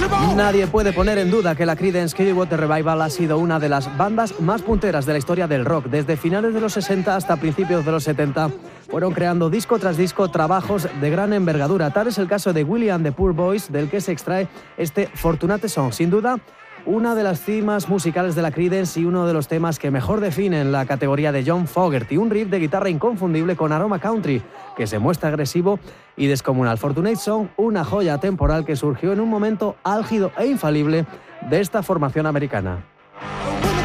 Nadie puede poner en duda que la Creedence Clearwater Revival ha sido una de las bandas más punteras de la historia del rock. Desde finales de los 60 hasta principios de los 70 fueron creando disco tras disco trabajos de gran envergadura. Tal es el caso de Willie and the Poor Boys, del que se extrae este Fortunate Son. Sin duda, una de las cimas musicales de la Creedence y uno de los temas que mejor definen la categoría de John Fogerty. Un riff de guitarra inconfundible con aroma country que se muestra agresivo y descomunal. Fortunate Son, una joya temporal que surgió en un momento álgido e infalible de esta formación americana.